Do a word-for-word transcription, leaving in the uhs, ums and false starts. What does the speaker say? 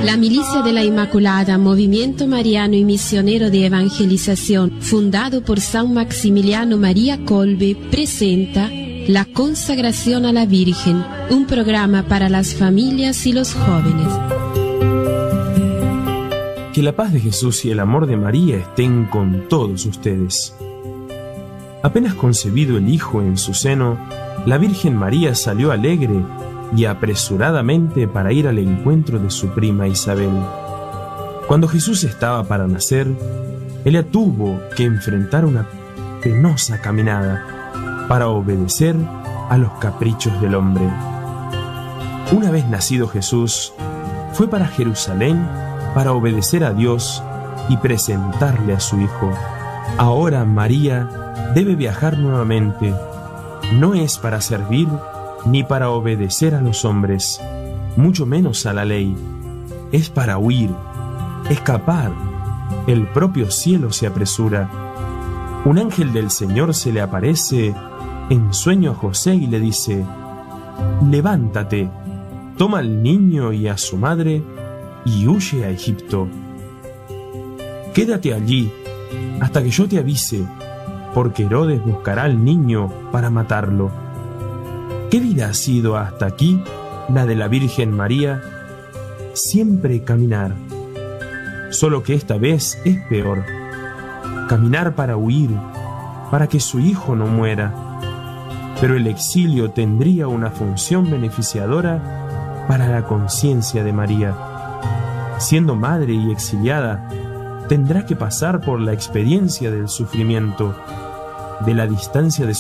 La Milicia de la Inmaculada, movimiento mariano y misionero de evangelización, fundado por San Maximiliano María Kolbe, presenta La Consagración a la Virgen, un programa para las familias y los jóvenes. Que la paz de Jesús y el amor de María estén con todos ustedes. Apenas concebido el Hijo en su seno, la Virgen María salió alegre y apresuradamente para ir al encuentro de su prima Isabel. Cuando Jesús estaba para nacer, ella tuvo que enfrentar una penosa caminada para obedecer a los caprichos del hombre. Una vez nacido Jesús, fue para Jerusalén para obedecer a Dios y presentarle a su Hijo. Ahora María debe viajar nuevamente. No es para servir ni para obedecer a los hombres, mucho menos a la ley. Es para huir, escapar. El propio cielo se apresura. Un ángel del Señor se le aparece en sueño a José y le dice: levántate, toma al niño y a su madre y huye a Egipto. Quédate allí hasta que yo te avise, porque Herodes buscará al niño para matarlo. ¿Qué vida ha sido hasta aquí la de la Virgen María? Siempre caminar, solo que esta vez es peor. Caminar para huir, para que su hijo no muera. Pero el exilio tendría una función beneficiadora para la conciencia de María. Siendo madre y exiliada, tendrá que pasar por la experiencia del sufrimiento, de la distancia de